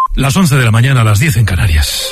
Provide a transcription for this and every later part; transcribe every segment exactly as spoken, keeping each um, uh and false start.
Las once de la mañana, a las diez en Canarias.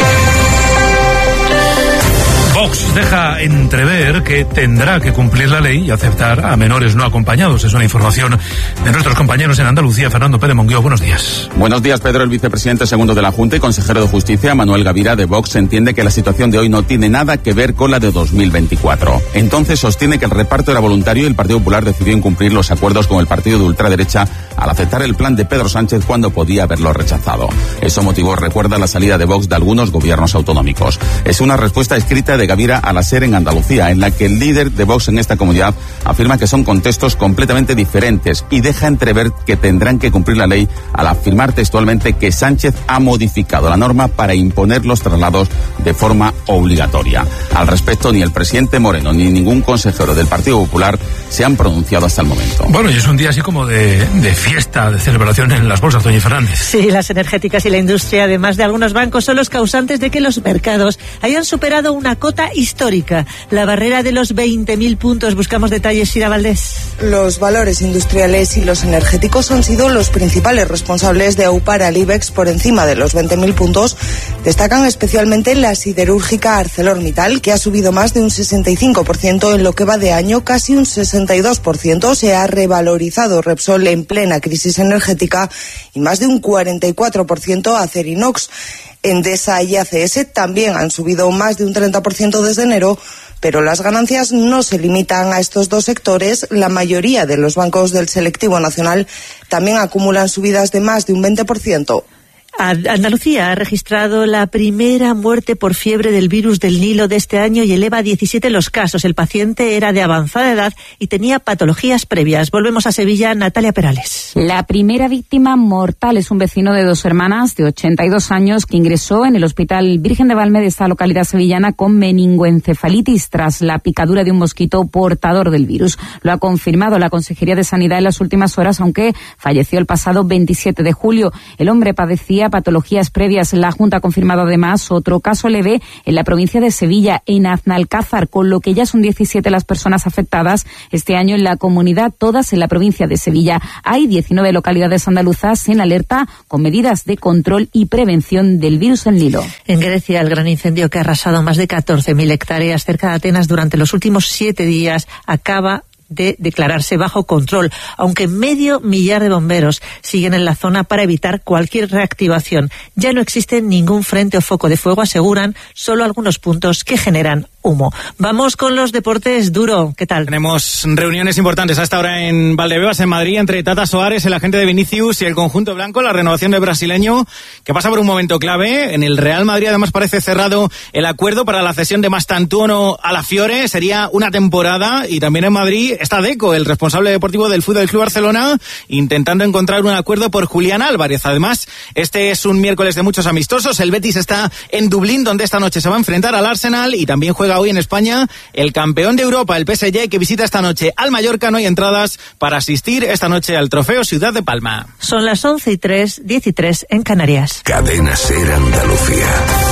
Vox deja entrever que tendrá que cumplir la ley y aceptar a menores no acompañados. Es una información de nuestros compañeros en Andalucía. Fernando Pérez Monguió, buenos días. Buenos días, Pedro. El vicepresidente segundo de la Junta y consejero de Justicia, Manuel Gavira, de Vox, entiende que la situación de hoy no tiene nada que ver con la de dos mil veinticuatro. Entonces sostiene que el reparto era voluntario y el Partido Popular decidió incumplir los acuerdos con el partido de ultraderecha al aceptar el plan de Pedro Sánchez cuando podía haberlo rechazado. Eso motivó, recuerda, la salida de Vox de algunos gobiernos autonómicos. Es una respuesta escrita de Gavira a la SER en Andalucía, en la que el líder de Vox en esta comunidad afirma que son contextos completamente diferentes y deja entrever que tendrán que cumplir la ley al afirmar textualmente que Sánchez ha modificado la norma para imponer los traslados de forma obligatoria. Al respecto, ni el presidente Moreno ni ningún consejero del Partido Popular se han pronunciado hasta el momento. Bueno, y es un día así como de, de fiesta, de celebración en las bolsas, doña Fernández. Sí, las energéticas y la industria, además de algunos bancos, son los causantes de que los mercados hayan superado una cota histórica, la barrera de los veinte mil puntos. Buscamos detalles, Sira Valdés. Los valores industriales y los energéticos han sido los principales responsables de aupar al IBEX por encima de los veinte mil puntos. Destacan especialmente la siderúrgica ArcelorMittal, que ha subido más de un sesenta y cinco por ciento en lo que va de año, casi un sesenta y dos por ciento. Se ha revalorizado Repsol en plena crisis energética y más de un cuarenta y cuatro por ciento Acerinox. Endesa y A C S también han subido más de un treinta por ciento desde enero, pero las ganancias no se limitan a estos dos sectores. La mayoría de los bancos del selectivo nacional también acumulan subidas de más de un veinte por ciento. Andalucía ha registrado la primera muerte por fiebre del virus del Nilo de este año y eleva a diecisiete los casos. El paciente era de avanzada edad y tenía patologías previas. Volvemos a Sevilla, Natalia Perales. La primera víctima mortal es un vecino de dos hermanas de ochenta y dos años que ingresó en el Hospital Virgen de Valme de esta localidad sevillana con meningoencefalitis tras la picadura de un mosquito portador del virus. Lo ha confirmado la Consejería de Sanidad en las últimas horas, aunque falleció el pasado veintisiete de julio. El hombre padecía patologías previas. La Junta ha confirmado además otro caso leve en la provincia de Sevilla, en Aznalcázar, con lo que ya son diecisiete las personas afectadas este año en la comunidad, todas en la provincia de Sevilla. Hay diecinueve localidades andaluzas en alerta con medidas de control y prevención del virus del Nilo. En Grecia, el gran incendio que ha arrasado más de catorce mil hectáreas cerca de Atenas durante los últimos siete días acaba de declararse bajo control, aunque medio millar de bomberos siguen en la zona para evitar cualquier reactivación. Ya no existe ningún frente o foco de fuego, aseguran, solo algunos puntos que generan humo. Vamos con los deportes. Duro, ¿qué tal? Tenemos reuniones importantes hasta ahora en Valdebebas, en Madrid, entre Tata Soares, el agente de Vinicius, y el conjunto blanco, la renovación del brasileño, que pasa por un momento clave. En el Real Madrid además parece cerrado el acuerdo para la cesión de Mastantuono a la Fiore, sería una temporada, y también en Madrid está Deco, el responsable deportivo del Fútbol Club Barcelona, intentando encontrar un acuerdo por Julián Álvarez. Además, este es un miércoles de muchos amistosos. El Betis está en Dublín, donde esta noche se va a enfrentar al Arsenal, y también juega hoy en España el campeón de Europa, el P S G, que visita esta noche al Mallorca. No hay entradas para asistir esta noche al Trofeo Ciudad de Palma. Son las once y tres, diez y tres en Canarias. Cadena SER Andalucía.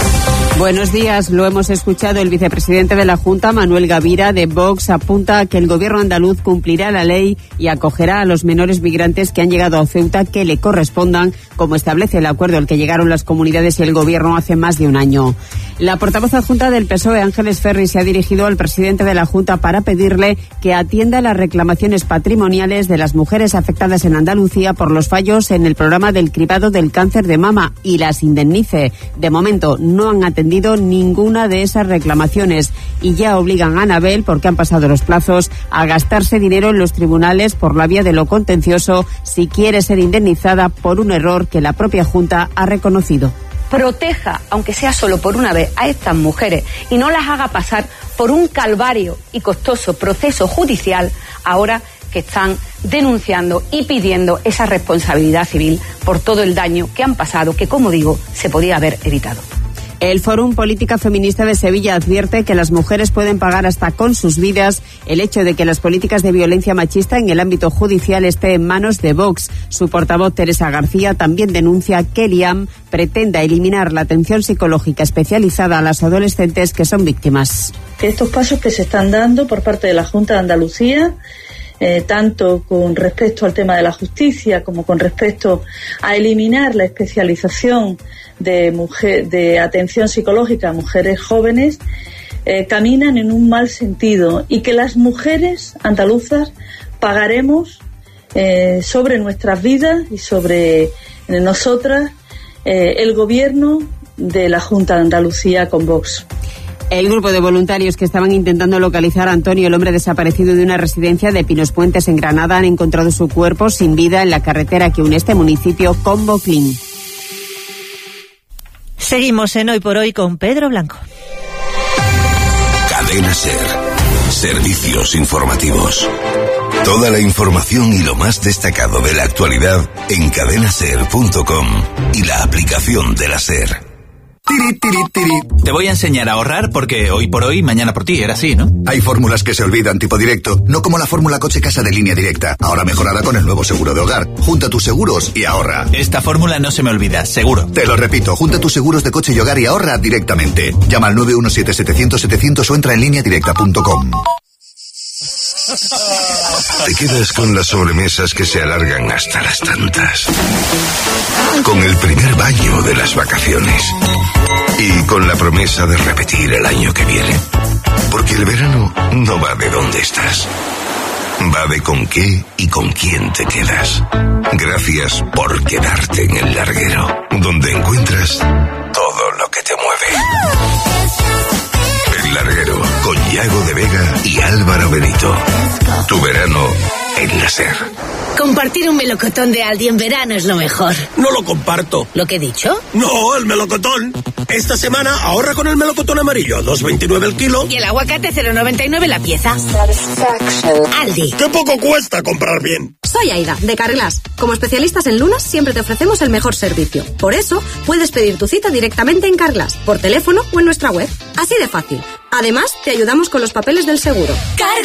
Buenos días. Lo hemos escuchado. El vicepresidente de la Junta, Manuel Gavira, de Vox, apunta que el gobierno andaluz cumplirá la ley y acogerá a los menores migrantes que han llegado a Ceuta que le correspondan, como establece el acuerdo al que llegaron las comunidades y el gobierno hace más de un año. La portavoz adjunta del P S O E, Ángeles Ferri, se ha dirigido al presidente de la Junta para pedirle que atienda las reclamaciones patrimoniales de las mujeres afectadas en Andalucía por los fallos en el programa del cribado del cáncer de mama y las indemnice. De momento no han atendido ninguna de esas reclamaciones y ya obligan a Anabel, porque han pasado los plazos, a gastarse dinero en los tribunales por la vía de lo contencioso si quiere ser indemnizada por un error que la propia Junta ha reconocido. Proteja, aunque sea solo por una vez, a estas mujeres y no las haga pasar por un calvario y costoso proceso judicial ahora que están denunciando y pidiendo esa responsabilidad civil por todo el daño que han pasado, que, como digo, se podía haber evitado. El Fórum Política Feminista de Sevilla advierte que las mujeres pueden pagar hasta con sus vidas el hecho de que las políticas de violencia machista en el ámbito judicial estén en manos de Vox. Su portavoz, Teresa García, también denuncia que el I A M pretenda eliminar la atención psicológica especializada a las adolescentes que son víctimas. Estos pasos que se están dando por parte de la Junta de Andalucía eh, tanto con respecto al tema de la justicia como con respecto a eliminar la especialización de, mujer, de atención psicológica a mujeres jóvenes, eh, caminan en un mal sentido, y que las mujeres andaluzas pagaremos eh, sobre nuestras vidas y sobre eh, nosotras eh, el gobierno de la Junta de Andalucía con Vox. El grupo de voluntarios que estaban intentando localizar a Antonio, el hombre desaparecido de una residencia de Pinos Puentes en Granada, han encontrado su cuerpo sin vida en la carretera que une este municipio con Boclín. Seguimos en Hoy por Hoy con Pedro Blanco. Cadena SER. Servicios informativos. Toda la información y lo más destacado de la actualidad en cadena ser punto com y la aplicación de la SER. Tiri, tiri, tiri. Te voy a enseñar a ahorrar porque hoy por hoy, mañana por ti, era así, ¿no? Hay fórmulas que se olvidan, tipo directo, no como la fórmula coche-casa de Línea Directa, ahora mejorada con el nuevo seguro de hogar. Junta tus seguros y ahorra. Esta fórmula no se me olvida, seguro. Te lo repito, junta tus seguros de coche y hogar y ahorra directamente. Llama al nueve uno siete, setecientos, setecientos o entra en línea directa punto com. Te quedas con las sobremesas que se alargan hasta las tantas. Con el primer baño de las vacaciones. Y con la promesa de repetir el año que viene. Porque el verano no va de dónde estás. Va de con qué y con quién te quedas. Gracias por quedarte en el larguero, donde encuentras todo lo que te mueve. El Larguero, con Yago de Vega y Álvaro Benito. Tu verano en la SER. Compartir un melocotón de Aldi en verano es lo mejor. No lo comparto. ¿Lo que he dicho? No, el melocotón. Esta semana ahorra con el melocotón amarillo, dos veintinueve el kilo. Y el aguacate cero noventa y nueve la pieza. Aldi. ¡Qué poco cuesta comprar bien! Soy Aida, de Carglass. Como especialistas en lunas, siempre te ofrecemos el mejor servicio. Por eso, puedes pedir tu cita directamente en Carglass, por teléfono o en nuestra web. Así de fácil. Además, te ayudamos con los papeles del seguro. Carglass.